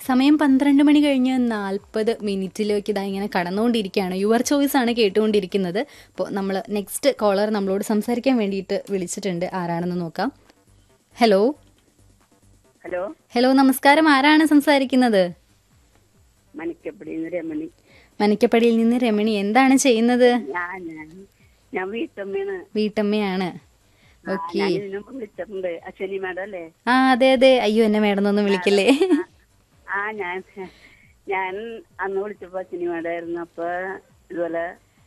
സമയം 12 മണി കഴിഞ്ഞ് 40 മിനിറ്റിലേക്ക് ഇതാ ഇങ്ങനെ കടന്നുകൊണ്ടിരിക്കുകയാണ്. യുവർ ചോയ്സ് ആണ് കേട്ടുകൊണ്ടിരിക്കുന്നത്. അപ്പോൾ നമ്മൾ നെക്സ്റ്റ് കോളർ നമ്മളോട് സംസാരിക്കാൻ വേണ്ടിയിട്ട് വിളിച്ചിട്ടുണ്ട്. ആരാണെന്ന് നോക്കാം. ഹലോ ഹലോ ഹലോ നമസ്കാരം. ആരാണ് സംസാരിക്കുന്നത്? മണിക്കപ്പടിയിൽ നിന്ന് രമണി. മനക്കപ്പടിയിൽ നിന്ന് രമണി. എന്താണ് ചെയ്യുന്നത്? ഞാൻ വീട്ടമ്മയാണ്. വീട്ടമ്മയാണ്. ഓക്കെ. ഞാൻ ഇതിനു മുമ്പ് വിളിച്ചിട്ടുണ്ട്. അശ്വനി മാഡം അല്ലേ? ആ അതെ അതെ. അയ്യോ എന്നെ മേഡന്നൊന്നും വിളിക്കല്ലേ. ഞാൻ അന്ന് വിളിച്ചപ്പോ അശ്വനി മാഡായിരുന്നു. അപ്പൊ ഇതുപോലെ